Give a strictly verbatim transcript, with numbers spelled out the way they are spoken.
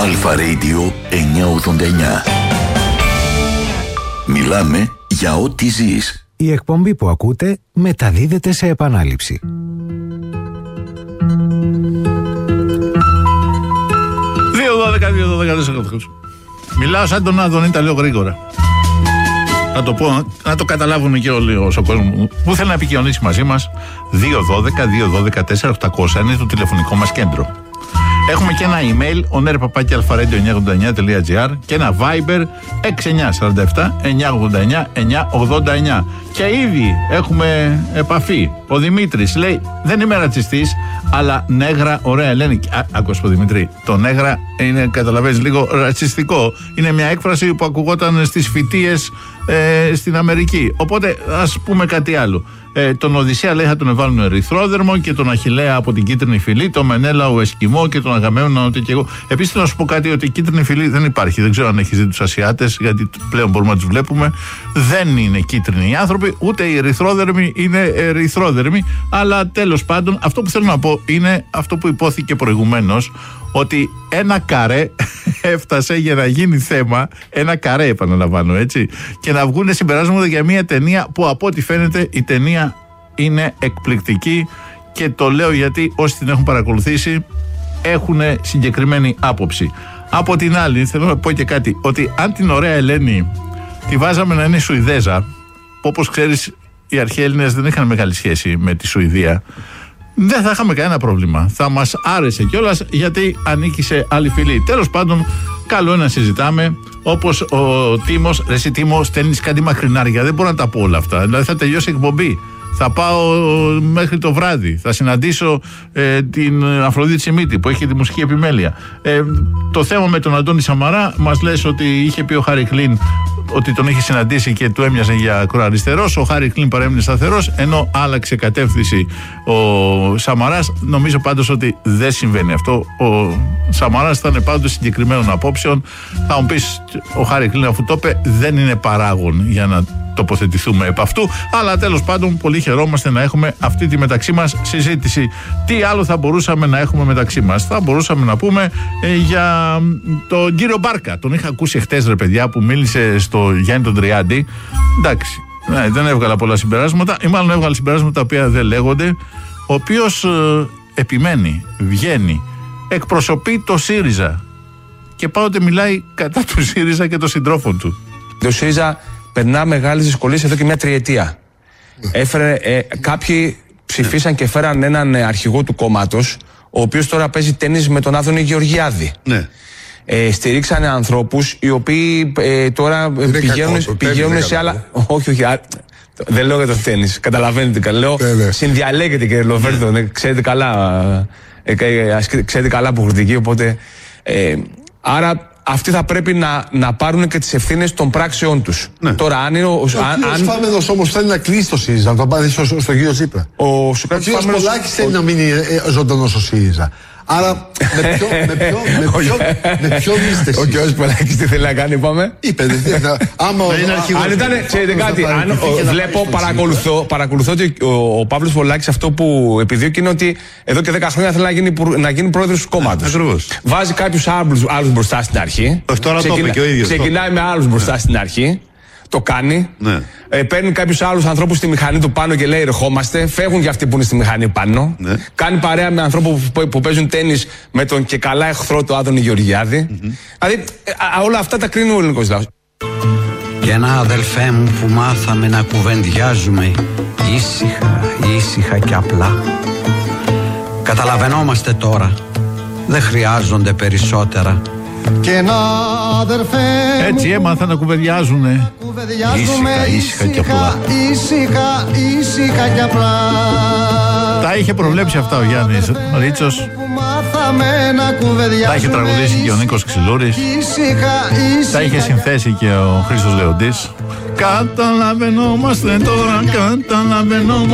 Αλφα Radio εννιακόσια ογδόντα εννιά. Μιλάμε για ό,τι ζεις. Η εκπομπή που ακούτε μεταδίδεται σε επανάληψη. δύο δώδεκα δύο δώδεκα τέσσερα. Μιλάω σαν τον Άδωνη, τα λέω γρήγορα. Να το πω, να το καταλάβουν και όλοι όσο κόσμο που θέλει να επικοινωνήσει μαζί μας. Δύο δώδεκα δύο δώδεκα τέσσερα οκτακόσια είναι το τηλεφωνικό μας κέντρο. Έχουμε και ένα email, ονέρ παπάκι αλφαρέντιο εννιακόσια ογδόντα εννιά τελεία τζι άρ και ένα Viber έξι εννιά τέσσερα επτά εννιακόσια ογδόντα εννιά εννιακόσια ογδόντα εννιά. Και ήδη έχουμε επαφή. Ο Δημήτρης λέει: δεν είμαι ρατσιστής, αλλά νέγρα, ωραία Ελένη. Άκουσα το Δημήτρη. Το νέγρα είναι, καταλαβαίνεις, λίγο ρατσιστικό. Είναι μια έκφραση που ακουγόταν στις φοιτίες ε, στην Αμερική. Οπότε ας πούμε κάτι άλλο. Ε, τον Οδυσσέα λέει θα τον εβάλουν ερυθρόδερμο και τον Αχιλλέα από την κίτρινη φυλή, τον Μενέλαο Εσκιμό και τον Αγαμέμνονα ότι και εγώ. Επίσης να σου πω κάτι, ότι η κίτρινη φυλή δεν υπάρχει. Δεν ξέρω αν έχεις δει τους Ασιάτες, γιατί πλέον μπορούμε να τους βλέπουμε. Δεν είναι κίτρινοι οι άνθρωποι, ούτε οι ερυθρόδερμοι είναι ερυθρόδερμοι. Αλλά τέλος πάντων, αυτό που θέλω να πω είναι αυτό που υπόθηκε προηγουμένως, ότι ένα καρέ έφτασε για να γίνει θέμα, ένα καρέ επαναλαμβάνω, έτσι, και να βγουν συμπεράσματα για μια ταινία που από ό,τι φαίνεται η ταινία είναι εκπληκτική, και το λέω γιατί όσοι την έχουν παρακολουθήσει έχουν συγκεκριμένη άποψη. Από την άλλη θέλω να πω και κάτι, ότι αν την ωραία Ελένη τη βάζαμε να είναι Σουηδέζα, που όπως ξέρεις οι αρχαίοι Έλληνες δεν είχαν μεγάλη σχέση με τη Σουηδία, δεν θα είχαμε κανένα πρόβλημα. Θα μας άρεσε κιόλας, γιατί ανήκει σε άλλη φυλή. Τέλος πάντων, καλό είναι να συζητάμε. Όπως ο Τίμος, ρε εσύ Τίμο, στέλνεις κάτι μακρινάρια. Δεν μπορώ να τα πω όλα αυτά. Δηλαδή θα τελειώσει η εκπομπή. Θα πάω μέχρι το βράδυ. Θα συναντήσω ε, την Αφροδίτη Σιμίτη που έχει τη μουσική επιμέλεια. Ε, το θέμα με τον Αντώνη Σαμαρά, μας λες ότι είχε πει ο Χάρη Κλίν ότι τον είχε συναντήσει και του έμοιαζε για ακροαριστερός. Ο Χάρη Κλίν παρέμεινε σταθερός, ενώ άλλαξε κατεύθυνση ο Σαμαράς. Νομίζω πάντως ότι δεν συμβαίνει αυτό. Ο Σαμαράς ήταν πάντως συγκεκριμένων απόψεων. Θα μου πεις, ο Χάρη Κλίν αφού το είπε, δεν είναι παράγον για να τοποθετηθούμε επ' αυτού, αλλά τέλος πάντων πολύ χαιρόμαστε να έχουμε αυτή τη μεταξύ μας συζήτηση. Τι άλλο θα μπορούσαμε να έχουμε μεταξύ μας? Θα μπορούσαμε να πούμε ε, για τον κύριο Μπάρκα. Τον είχα ακούσει χτες, ρε παιδιά, που μίλησε στο Γιάννη τον Τριάντη. Εντάξει, ναι, δεν έβγαλα πολλά συμπεράσματα, ή μάλλον έβγαλα συμπεράσματα τα οποία δεν λέγονται. Ο οποίος ε, επιμένει, βγαίνει, εκπροσωπεί το ΣΥΡΙΖΑ και πάντοτε μιλάει κατά του ΣΥΡΙΖΑ και των συντρόφων του. Το ΣΥΡΙΖΑ περνά μεγάλες δυσκολίες εδώ και μια τριετία. Έφερε, ε, κάποιοι ψηφίσαν και φέραν έναν αρχηγό του κόμματος, ο οποίος τώρα παίζει τένις με τον Άδωνη Γεωργιάδη. Ναι. Ε, στηρίξανε ανθρώπους οι οποίοι ε, τώρα πηγαίνουν, κακό, πηγαίνουν σε άλλα. Όχι, όχι. Α, δεν λέω για το τένις. Καταλαβαίνετε. Λέω, συνδιαλέγεται, κύριε Λοβέρδο. Ναι. Ξέρετε καλά. Ε, ε, ξέρετε καλά που κριτική, οπότε. Ε, άρα. Αυτοί θα πρέπει να, να πάρουν και τις ευθύνες των πράξεων τους. Ναι. Τώρα, αν είναι. Ο, ο κύριος Φάμενος όμως θέλει να κλείσει το ΣΥΡΙΖΑ, να το πάρει στο, στο, στον κύριο Τσίπρα. Ο, ο κύριος Πολάκης θέλει να μείνει ε, ζωντανός στο ΣΥΡΙΖΑ. Άρα, με ποιο, με ποιο, με ποιο, με ποιον είστε εσείς? Ο κύριος Πολάκης τι θέλει να κάνει, είπαμε. Είπε, άμα αν ήταν, ξέρετε κάτι, αν βλέπω, παρακολουθώ, παρακολουθώ ότι ο, ο Παύλος Πολάκης αυτό που επιδιώκει είναι ότι εδώ και δέκα χρόνια θέλει να γίνει, να γίνει πρόεδρος του κόμματος. Ακριβώς. Βάζει κάποιους άλλους, άλλους μπροστά στην αρχή. Τώρα το είπε και ο ίδιος. Ξεκινάει με άλλους μπροστά στην αρχή. Το κάνει. Ναι. Ε, παίρνει κάποιους άλλους ανθρώπους στη μηχανή του πάνω και λέει ερχόμαστε. Φεύγουν και αυτοί που είναι στη μηχανή πάνω. Ναι. Κάνει παρέα με ανθρώπους που, που παίζουν τένις με τον και καλά εχθρό του Άδωνη Γεωργιάδη. Mm-hmm. Δηλαδή α, όλα αυτά τα κρίνει ο ελληνικός λαός. Και ένα αδελφέ μου που μάθαμε να κουβεντιάζουμε ήσυχα, ήσυχα και απλά. Καταλαβαίνόμαστε τώρα. Δεν χρειάζονται περισσότερα. Και ένα αδερφέ έτσι έμαθα να κουβεντιάζουνε ήσυχα, ήσυχα και απλά. Ήσυχα, ήσυχα και απλά. Τα είχε προβλέψει αυτά ο Γιάννης Ρίτσος. Τα είχε τραγουδήσει και ο Νίκος Ξυλούρης. Τα είχε συνθέσει και ο Χρήστος Λεοντής. Καταλαβαίνόμαστε τώρα, καταλαβαίνόμαστε.